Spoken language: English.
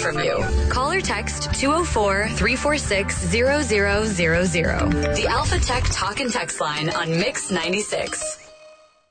from you. Call or text 204-346-0000. The Alpha Tech Talk and Text line on Mix 96.